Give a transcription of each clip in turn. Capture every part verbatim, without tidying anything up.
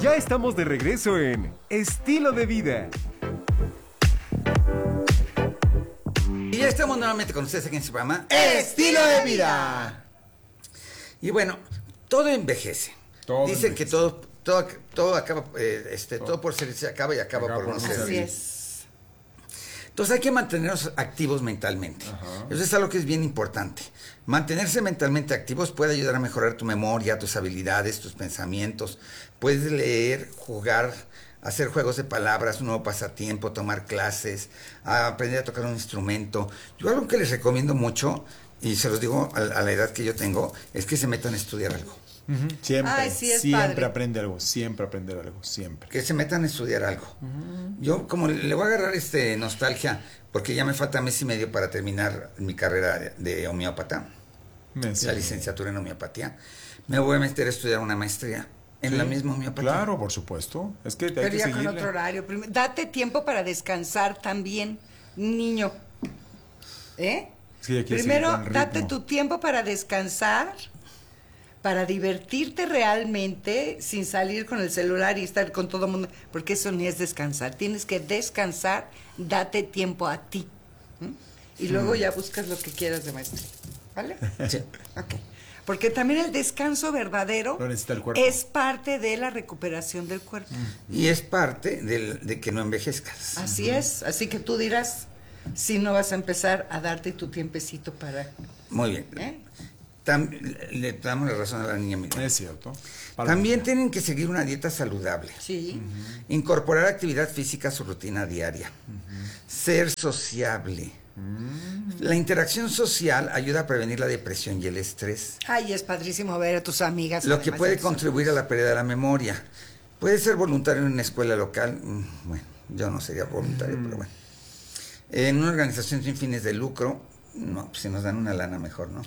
Ya estamos de regreso en Estilo de Vida. Y ya estamos nuevamente con ustedes aquí en su programa Estilo de Vida. Y bueno, todo envejece. Todo Dicen envejece. que todo, todo, todo acaba, eh, este, todo. todo por ser se acaba y acaba, Acaba por por no no ser. ser. Así es. Entonces hay que mantenernos activos mentalmente. Ajá. Eso es algo que es bien importante. Mantenerse mentalmente activos puede ayudar a mejorar tu memoria, tus habilidades, tus pensamientos. Puedes leer, jugar, hacer juegos de palabras, un nuevo pasatiempo, tomar clases, aprender a tocar un instrumento. Yo algo que les recomiendo mucho, y se los digo a, a la edad que yo tengo, es que se metan a estudiar algo. Uh-huh. Siempre, Ay, sí, es siempre padre. aprende algo, siempre aprender algo, siempre. Que se metan a estudiar algo. Uh-huh. Yo como le voy a agarrar este nostalgia, porque ya me falta mes y medio para terminar mi carrera de, de homeópata, Sí. la licenciatura en homeopatía, me voy a meter a estudiar una maestría en Sí, la misma homeopatía. Claro, por supuesto. Es que hay Pero que ya seguirle. con otro horario. Prim- Date tiempo para descansar también, niño. ¿Eh? Es que ya quiere Primero, seguir con el date ritmo. tu tiempo para descansar, para divertirte realmente, sin salir con el celular y estar con todo el mundo, porque eso ni es descansar. Tienes que descansar, date tiempo a ti. ¿Mm? Y luego ya buscas lo que quieras de maestría. ¿Vale? Sí. Ok. Porque también el descanso verdadero Lo necesita el cuerpo. es parte de la recuperación del cuerpo. Y es parte del, de que no envejezcas. Así es. Así que tú dirás si no vas a empezar a darte tu tiempecito para... Muy bien. ¿eh? Tam- le damos la razón a la niña. Mira. Es cierto. Para También la- tienen que seguir una dieta saludable. Sí. Uh-huh. Incorporar actividad física a su rutina diaria. Uh-huh. Ser sociable. Uh-huh. La interacción social ayuda a prevenir la depresión y el estrés. Ay, es padrísimo ver a tus amigas. Lo que además puede de tus contribuir a la pérdida de la memoria. Puede ser voluntario en una escuela local. Bueno, yo no sería voluntario, uh-huh. pero bueno. En una organización sin fines de lucro. No, pues si nos dan una lana mejor, ¿no?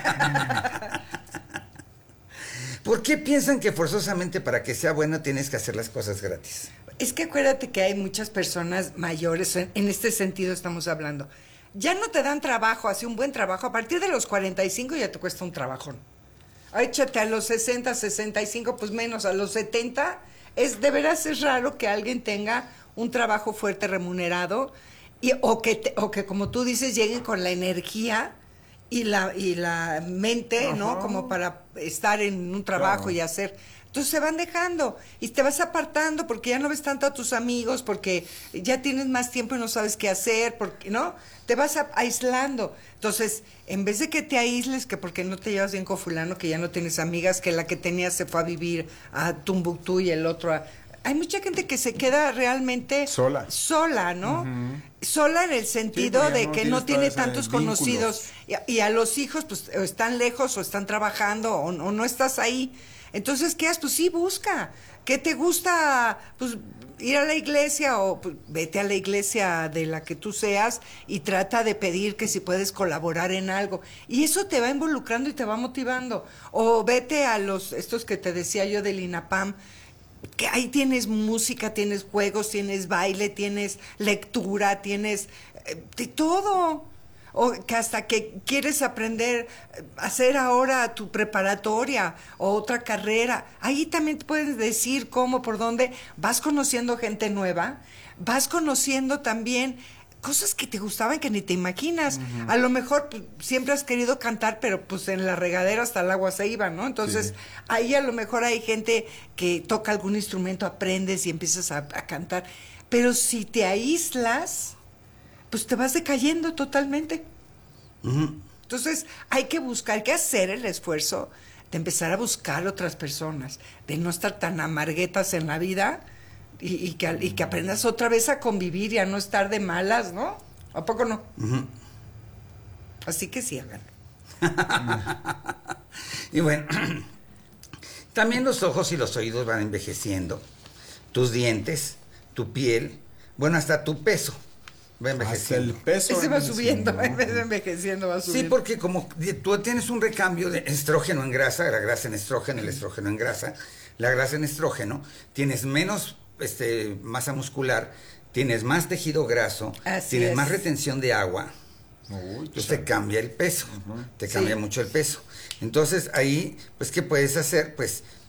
¿Por qué piensan que forzosamente para que sea bueno tienes que hacer las cosas gratis? Es que acuérdate que hay muchas personas mayores, en, en este sentido estamos hablando. Ya no te dan trabajo, así un buen trabajo. A partir de los cuarenta y cinco ya te cuesta un trabajón. Échate a los sesenta, sesenta y cinco, pues menos, a los setenta. Es, de veras es raro que alguien tenga un trabajo fuerte remunerado. Y, o, que te, o que, como tú dices, lleguen con la energía y la, y la mente, ajá, ¿no? Como para estar en un trabajo, claro, y hacer. Entonces se van dejando y te vas apartando porque ya no ves tanto a tus amigos, porque ya tienes más tiempo y no sabes qué hacer, porque, ¿no? Te vas a, aislando. Entonces, en vez de que te aísles, que porque no te llevas bien con fulano, que ya no tienes amigas, que la que tenías se fue a vivir a Tumbuctú y el otro a... Hay mucha gente que se queda realmente sola, sola, ¿no? Uh-huh. Sola en el sentido sí, de no que no tiene tantos conocidos y, y a los hijos pues o están lejos o están trabajando o, o no estás ahí. Entonces, ¿qué haces? Pues sí, busca. ¿Qué te gusta? Pues ir a la iglesia o pues, vete a la iglesia de la que tú seas y trata de pedir que si puedes colaborar en algo. Y eso te va involucrando y te va motivando. O vete a los, estos que te decía yo del INAPAM, que ahí tienes música, tienes juegos, tienes baile, tienes lectura, tienes eh, de todo. O que hasta que quieres aprender a hacer ahora tu preparatoria o otra carrera, ahí también te puedes decir cómo, por dónde, vas conociendo gente nueva, vas conociendo también cosas que te gustaban que ni te imaginas. Uh-huh. A lo mejor pues, siempre has querido cantar, pero pues en la regadera hasta el agua se iba, ¿no? Entonces, sí, ahí a lo mejor hay gente que toca algún instrumento, aprendes y empiezas a, a cantar. Pero si te aíslas, pues te vas decayendo totalmente. Uh-huh. Entonces, hay que buscar, hay que hacer el esfuerzo de empezar a buscar otras personas, de no estar tan amarguetas en la vida. Y, y, que, y que aprendas otra vez a convivir y a no estar de malas, ¿no? ¿A poco no? Uh-huh. Así que sí, hagan. Y bueno, también los ojos y los oídos van envejeciendo. Tus dientes, tu piel, bueno, hasta tu peso va envejeciendo. Hasta el peso Ese va subiendo, en vez de envejeciendo va subiendo. Sí, porque como tú tienes un recambio de estrógeno en grasa, la grasa en estrógeno, el estrógeno en grasa, la grasa en estrógeno, tienes menos Este, masa muscular, tienes más tejido graso, así tienes es. más retención de agua, Uy, pues te cambia el peso, uh-huh. te cambia sí. mucho el peso. Entonces ahí, pues ¿qué puedes hacer? Pues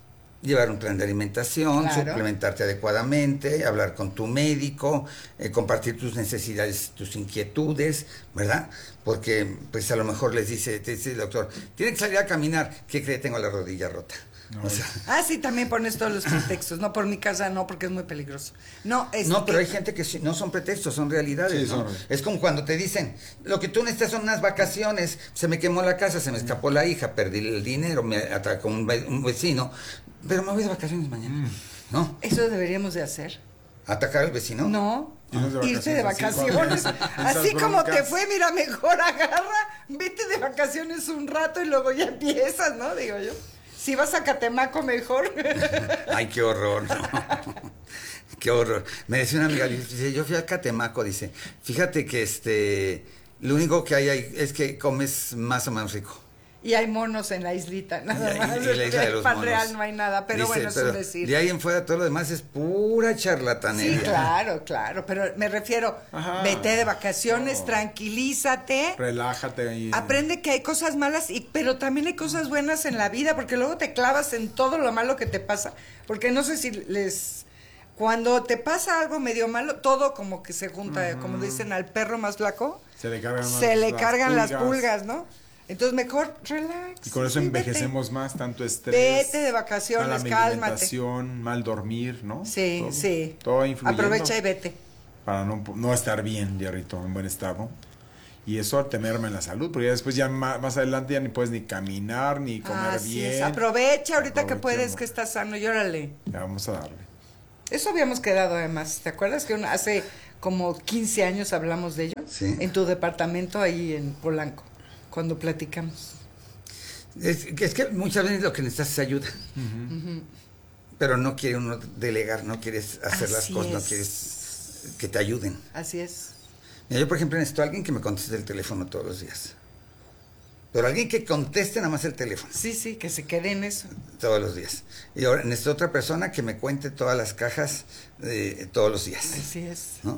llevar un plan de alimentación, Claro. suplementarte adecuadamente, hablar con tu médico, eh, compartir tus necesidades, tus inquietudes, ¿verdad? Porque pues a lo mejor les dice, te dice el doctor, tiene que salir a caminar, ¿qué cree? Tengo la rodilla rota. No, o sea, Ah, sí, también pones todos los pretextos. No, por mi casa no, porque es muy peligroso. No, es no, pero que- hay gente que sí- no son pretextos, son realidades, Sí, ¿no? son- Es como cuando te dicen, lo que tú necesitas son unas vacaciones, se me quemó la casa, se me escapó la hija, perdí el dinero, me atacó un, ve- un vecino, pero me voy de vacaciones mañana, ¿no? Eso deberíamos de hacer. ¿Atacar al vecino? No, Irnos de irte de vacaciones, vacaciones. así, con Así esas como te broncas. fue, mira, mejor agarra, vete de vacaciones un rato y luego ya empiezas, ¿no? Digo yo. Si vas a Catemaco, mejor. Ay, qué horror, no. Qué horror. Me decía una amiga, dice, yo fui a Catemaco, dice, fíjate que este, lo único que hay ahí es que comes más o menos rico. Y hay monos en la islita, nada Y- y- más. y la isla de los Pan monos. real no hay nada, pero Dice, bueno, es pero un decir. de ahí en fuera todo lo demás es pura charlatanería. Sí, claro, claro, pero me refiero, Ajá. vete de vacaciones, No. tranquilízate, Relájate ahí. aprende que hay cosas malas, y pero también hay cosas buenas en la vida, porque luego te clavas en todo lo malo que te pasa, porque no sé si les... Cuando te pasa algo medio malo, todo como que se junta, como dicen al perro más flaco, Se le cargan, más se le las cargan las pulgas, ¿no? Entonces mejor relax. Y con eso sí, vete. envejecemos más, tanto estrés. Vete de vacaciones, mala cálmate. alimentación, mal dormir, ¿no? Sí, Todo- sí. Todo influyendo. Aprovecha y vete. Para no, no estar bien, diablito, en buen estado. Y eso te merma en la salud, porque ya después ya ma- más adelante ya ni puedes ni caminar, ni comer Así bien. es. Aprovecha ahorita que Aprovechemos. puedes, que estás sano, llórale. Ya vamos a darle. Eso habíamos quedado además. ¿Te acuerdas que una- hace como quince años hablamos de ello? Sí. En tu departamento ahí en Polanco, cuando platicamos. Es, es que muchas veces lo que necesitas es ayuda. Pero no quiere uno delegar, no quieres hacer las Así cosas, no es. quieres que te ayuden. Así es. Mira, yo, por ejemplo, necesito a alguien que me conteste el teléfono todos los días. Pero alguien que conteste nada más el teléfono Sí, sí, que se quede en eso. todos los días. Y ahora necesito otra persona que me cuente todas las cajas eh, todos los días. Así es. ¿No?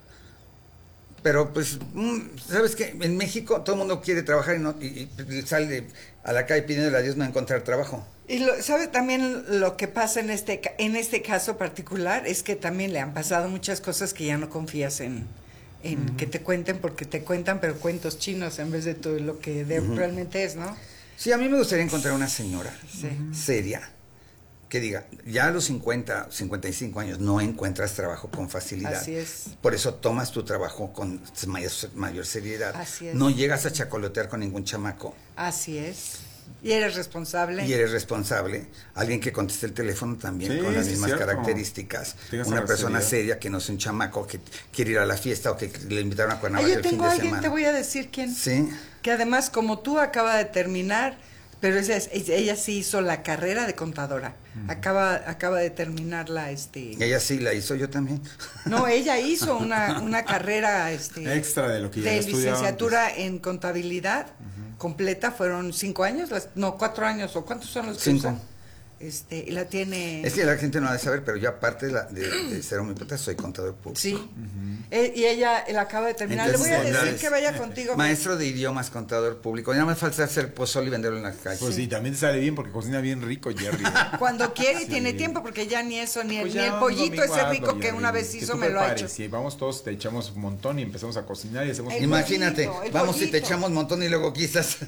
Pero pues, mm, ¿sabes qué? En México todo el mundo quiere trabajar y, no, y, y sale a la calle pidiéndole a Dios no encontrar trabajo. Y lo, ¿sabe también lo que pasa en este ca- en este caso particular? Es que también le han pasado muchas cosas que ya no confías en, en que te cuenten, porque te cuentan, pero cuentos chinos en vez de todo lo que de- realmente es, ¿no? Sí, a mí me gustaría encontrar una señora Sí. seria que diga, ya a los cincuenta, cincuenta y cinco años no encuentras trabajo con facilidad. Así es. Por eso tomas tu trabajo con mayor, mayor seriedad. Así es. No llegas a chacolotear con ningún chamaco. Así es. Y eres responsable. Y eres responsable. Alguien que conteste el teléfono también Sí, con las sí, mismas cierto. características. Tengas Una esa persona seriedad. seria que no es un chamaco que quiere ir a la fiesta o que le invitaron a Ah, Cuernavaca yo el fin tengo de a alguien, semana. te voy a decir quién. Sí. Que además, como tú, acaba de terminar, pero ella, es- ella sí hizo la carrera de contadora. Acaba acaba de terminar la, este... Ella sí la hizo, yo también. No, ella hizo una, una carrera este, Extra de lo que ya de había estudiado licenciatura en contabilidad completa. Fueron cinco años, las- no, cuatro años, o cuántos son los que Cinco. usan? Este, y la tiene... Es que la gente no ha de saber, pero yo aparte de, la- de, de ser homópata soy contador público. Sí. Eh, y ella la acaba de terminar. Entonces, Le voy a decir entonces, que vaya contigo. Maestro de idiomas, contador público. Ya me falta hacer pozole y venderlo en la calle. Pues sí, también te sale bien porque cocina bien rico, Jerry. ¿eh? Cuando quiere y Sí. tiene tiempo, porque ya ni eso, ni el, Pues ni ya el un pollito domingo ese hazlo, rico que Jerry, una vez que hizo tú me lo ha prepares. hecho. Si vamos todos, te echamos un montón y empezamos a cocinar y hacemos... El Imagínate, pollito, el vamos y te pollito. echamos un montón y luego quizás.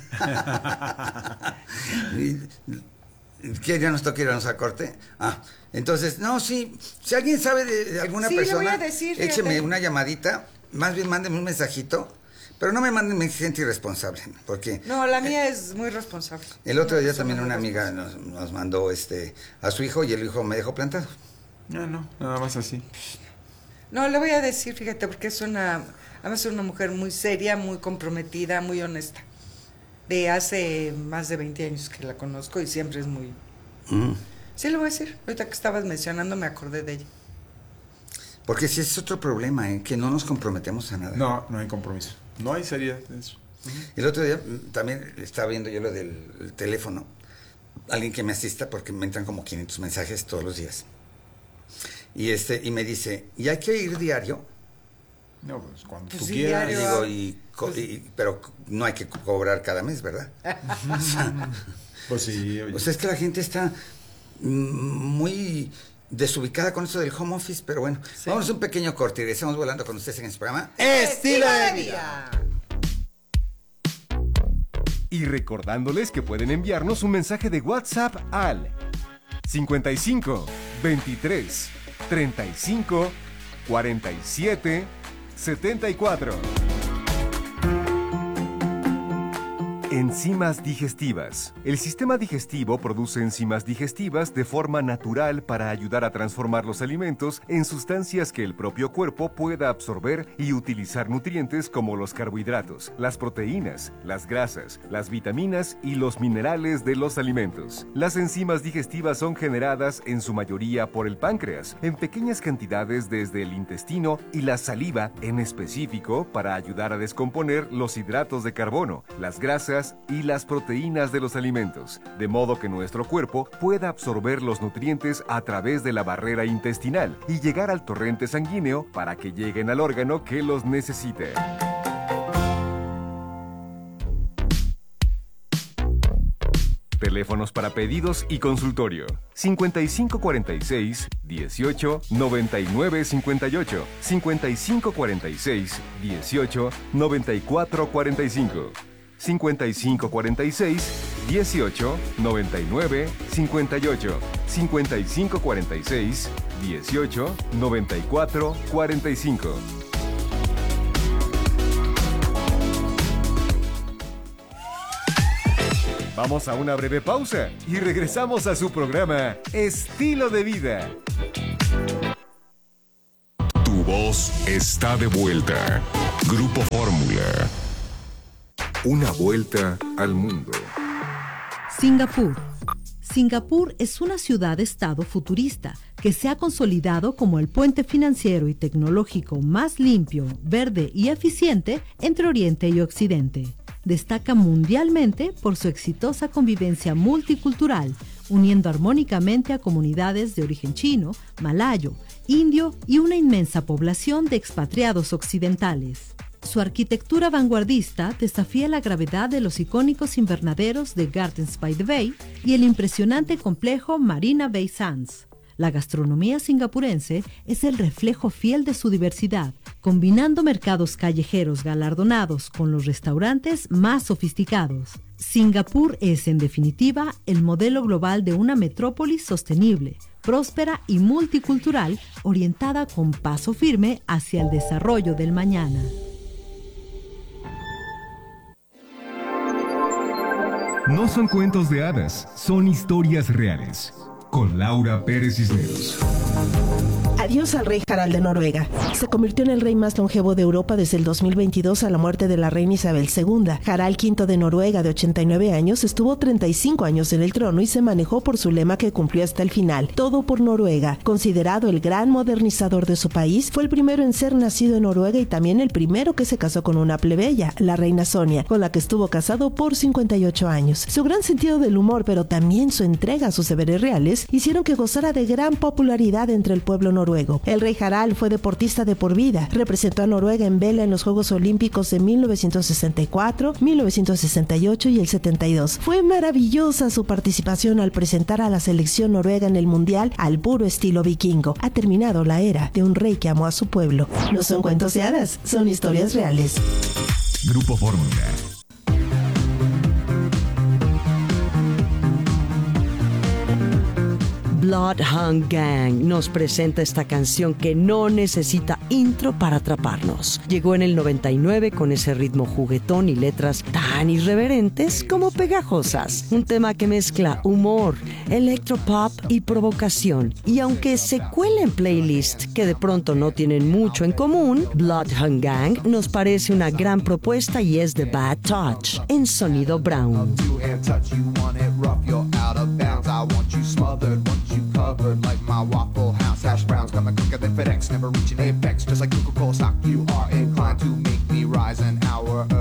¿Qué ya nos toca irnos a corte? Ah, entonces, no, sí, si alguien sabe de, de alguna Sí, le voy persona, a decir, fíjate. écheme una llamadita, más bien mándeme un mensajito, pero no me manden gente irresponsable, porque No, la mía es muy responsable. el otro Una día persona también muy una amiga nos, nos mandó este a su hijo y el hijo me dejó plantado. No, no, nada más así. No, le voy a decir, fíjate, porque es una, además es una mujer muy seria, muy comprometida, muy honesta. De hace más de veinte años que la conozco y siempre es muy... Mm. Sí, le voy a decir. Ahorita que estabas mencionando me acordé de ella. Porque si es otro problema, ¿eh? Que no nos comprometemos a nada. No, no hay compromiso. No hay seriedad en eso. El otro día mm, también estaba viendo yo lo del el teléfono. Alguien que me asista porque me entran como quinientos mensajes todos los días. Y este y me dice, ¿y hay que ir diario? No, pues cuando Pues tú sí, quieras. Y diario. digo, y, co- y- pero no hay que co- cobrar cada mes, ¿verdad? Pues sí, oye. O sea, es que la gente está muy desubicada con eso del home office, pero bueno, sí. Vamos a un pequeño corte y regresamos volando con ustedes en este programa Estilo de Vida. Y recordándoles que pueden enviarnos un mensaje de WhatsApp al cincuenta y cinco, veintitrés, treinta y cinco, cuarenta y siete, setenta y cuatro. Enzimas digestivas. El sistema digestivo produce enzimas digestivas de forma natural para ayudar a transformar los alimentos en sustancias que el propio cuerpo pueda absorber y utilizar nutrientes como los carbohidratos, las proteínas, las grasas, las vitaminas y los minerales de los alimentos. Las enzimas digestivas son generadas en su mayoría por el páncreas, en pequeñas cantidades desde el intestino y la saliva en específico para ayudar a descomponer los hidratos de carbono, las grasas y las proteínas de los alimentos, de modo que nuestro cuerpo pueda absorber los nutrientes a través de la barrera intestinal y llegar al torrente sanguíneo para que lleguen al órgano que los necesite. Teléfonos para pedidos y consultorio: cincuenta y cinco cuarenta y seis, dieciocho, noventa y nueve cincuenta y ocho, cincuenta y cinco cuarenta y seis, dieciocho, noventa y cuatro cuarenta y cinco. cincuenta y cinco cuarenta y seis, dieciocho, noventa y nueve, cincuenta y ocho, cincuenta y cinco cuarenta y seis, dieciocho, noventa y cuatro cuarenta y cinco. Vamos a una breve pausa y regresamos a su programa Estilo de Vida. Tu voz está de vuelta. Grupo Fórmula. Una vuelta al mundo. Singapur. Singapur es una ciudad-estado futurista que se ha consolidado como el puente financiero y tecnológico más limpio, verde y eficiente entre Oriente y Occidente. Destaca mundialmente por su exitosa convivencia multicultural, uniendo armónicamente a comunidades de origen chino, malayo, indio y una inmensa población de expatriados occidentales. Su arquitectura vanguardista desafía la gravedad de los icónicos invernaderos de Gardens by the Bay y el impresionante complejo Marina Bay Sands. La gastronomía singapurense es el reflejo fiel de su diversidad, combinando mercados callejeros galardonados con los restaurantes más sofisticados. Singapur es, en definitiva, el modelo global de una metrópolis sostenible, próspera y multicultural, orientada con paso firme hacia el desarrollo del mañana. No son cuentos de hadas, son historias reales. Con Laura Pérez Cisneros. Adiós al rey Harald de Noruega. Se convirtió en el rey más longevo de Europa desde el dos mil veintidós a la muerte de la reina Isabel segunda. Harald quinto de Noruega, de ochenta y nueve años, estuvo treinta y cinco años en el trono y se manejó por su lema que cumplió hasta el final: todo por Noruega. Considerado el gran modernizador de su país, fue el primero en ser nacido en Noruega y también el primero que se casó con una plebeya, la reina Sonia, con la que estuvo casado por cincuenta y ocho años. Su gran sentido del humor, pero también su entrega a sus deberes reales, hicieron que gozara de gran popularidad entre el pueblo noruego. El rey Harald fue deportista de por vida. Representó a Noruega en vela en los Juegos Olímpicos de mil novecientos sesenta y cuatro, mil novecientos sesenta y ocho y el setenta y dos. Fue maravillosa su participación al presentar a la selección noruega en el Mundial al puro estilo vikingo. Ha terminado la era de un rey que amó a su pueblo. No son cuentos de hadas, son historias reales. Grupo Fórmula. Bloodhound Gang nos presenta esta canción que no necesita intro para atraparnos. Llegó en el noventa y nueve con ese ritmo juguetón y letras tan irreverentes como pegajosas. Un tema que mezcla humor, electropop y provocación. Y aunque se cuela en playlists que de pronto no tienen mucho en común, Bloodhound Gang nos parece una gran propuesta y es The Bad Touch en sonido Brown. You covered like my Waffle House. Hash browns coming quicker than FedEx, never reaching apex. Just like Coca-Cola stock, you are inclined to make me rise an hour